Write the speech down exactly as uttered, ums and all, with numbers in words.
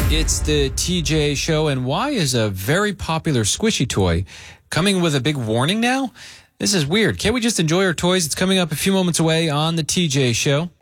It's the T J Show, and why is a very popular squishy toy coming with a big warning now? This is weird. Can't we just enjoy our toys? It's coming up a few moments away on the T J Show.